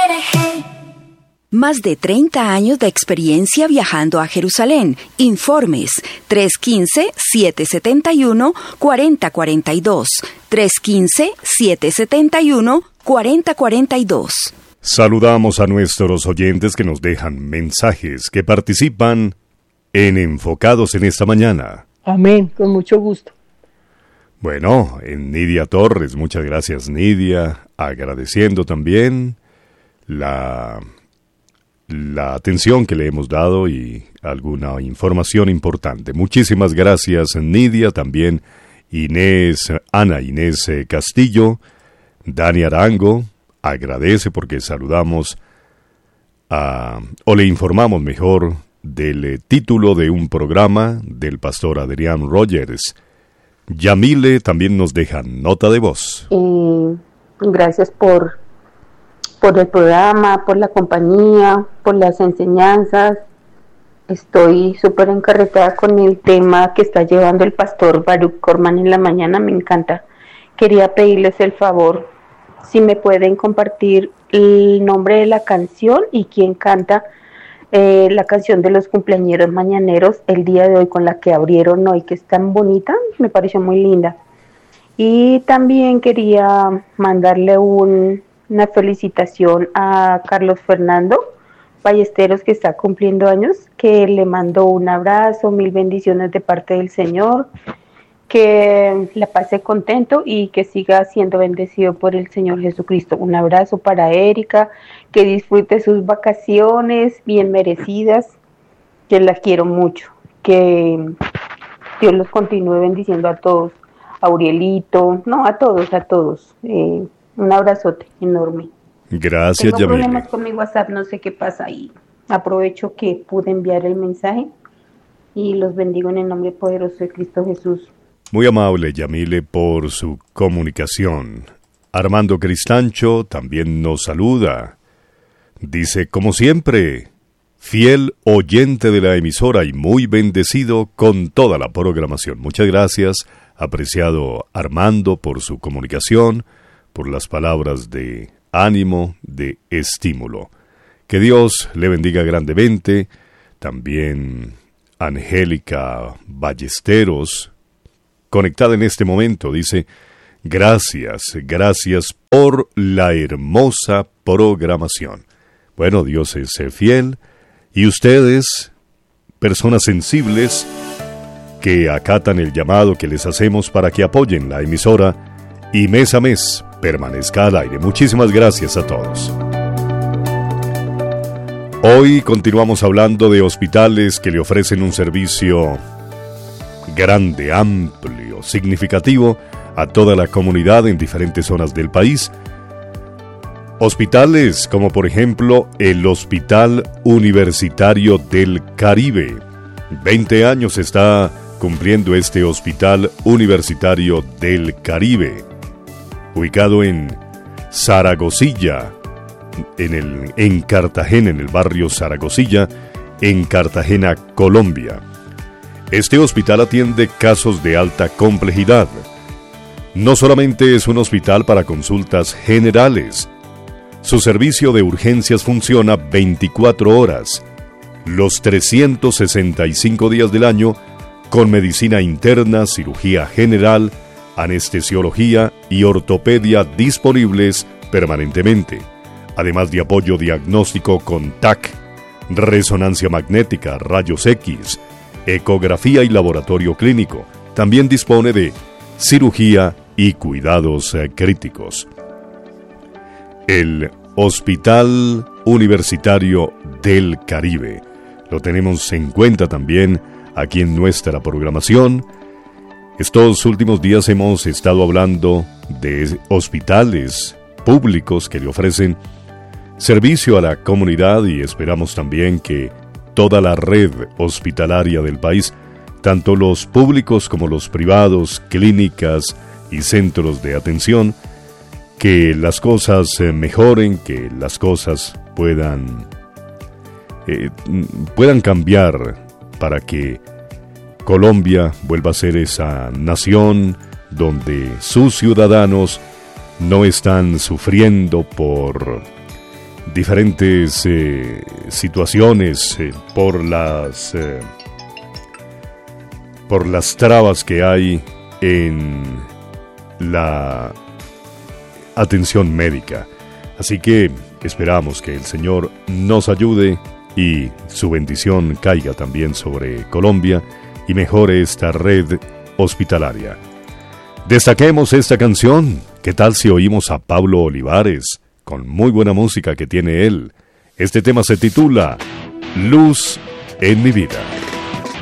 Más de 30 años de experiencia viajando a Jerusalén. Informes 315-771-4042. 315-771-4042. Saludamos a nuestros oyentes que nos dejan mensajes, que participan en Enfocados en esta mañana. Amén, con mucho gusto. Bueno, en Nidia Torres, muchas gracias Nidia, agradeciendo también la atención que le hemos dado y alguna información importante. Muchísimas gracias Nidia, también Ana Inés Castillo, Dani Arango, agradece porque saludamos o le informamos mejor del título de un programa del pastor Adrián Rogers. Yamile también nos deja nota de voz. Gracias por el programa, por la compañía, por las enseñanzas. Estoy súper encarretada con el tema que está llevando el pastor Baruch Corman en la mañana, me encanta. Quería pedirles el favor, si me pueden compartir el nombre de la canción y quién canta la canción de los cumpleañeros mañaneros el día de hoy, con la que abrieron hoy, que es tan bonita, me pareció muy linda. Y también quería mandarle una felicitación a Carlos Fernando Ballesteros, que está cumpliendo años, que le mando un abrazo, 1000 bendiciones de parte del Señor, que la pase contento y que siga siendo bendecido por el Señor Jesucristo. Un abrazo para Erika, que disfrute sus vacaciones bien merecidas, que la quiero mucho, que Dios los continúe bendiciendo a todos, a Aurielito, a todos. Un abrazote enorme. Gracias, Tengo Yamile. problemas con mi WhatsApp, no sé qué pasa y aprovecho que pude enviar el mensaje y los bendigo en el nombre poderoso de Cristo Jesús. Muy amable, Yamile, por su comunicación. Armando Cristancho también nos saluda. Dice, como siempre, fiel oyente de la emisora y muy bendecido con toda la programación. Muchas gracias, apreciado Armando, por su comunicación, por las palabras de ánimo, de estímulo. Que Dios le bendiga grandemente. También Angélica Ballesteros, conectada en este momento, dice, gracias por la hermosa programación. Bueno, Dios es fiel y ustedes, personas sensibles que acatan el llamado que les hacemos para que apoyen la emisora y mes a mes permanezca al aire. Muchísimas gracias a todos. Hoy continuamos hablando de hospitales que le ofrecen un servicio grande, amplio, significativo a toda la comunidad en diferentes zonas del país. Hospitales como por ejemplo el Hospital Universitario del Caribe. 20 años está cumpliendo este Hospital Universitario del Caribe, ubicado en Zaragozilla, en Cartagena, en el barrio Zaragozilla, en Cartagena, Colombia. Este hospital atiende casos de alta complejidad. No solamente es un hospital para consultas generales. Su servicio de urgencias funciona 24 horas, los 365 días del año, con medicina interna, cirugía general, anestesiología y ortopedia disponibles permanentemente, además de apoyo diagnóstico con TAC, resonancia magnética, rayos X, ecografía y laboratorio clínico. También dispone de cirugía y cuidados críticos. El Hospital Universitario del Caribe lo tenemos en cuenta también aquí en nuestra programación. Estos últimos días hemos estado hablando de hospitales públicos que le ofrecen servicio a la comunidad y esperamos también que toda la red hospitalaria del país, tanto los públicos como los privados, clínicas y centros de atención, que las cosas mejoren, que las cosas puedan cambiar para que Colombia vuelva a ser esa nación donde sus ciudadanos no están sufriendo por diferentes situaciones, por las trabas que hay en la atención médica. Así que esperamos que el Señor nos ayude y su bendición caiga también sobre Colombia y mejore esta red hospitalaria. Destaquemos esta canción. ¿Qué tal si oímos a Pablo Olivares con muy buena música que tiene él? Este tema se titula Luz en mi vida.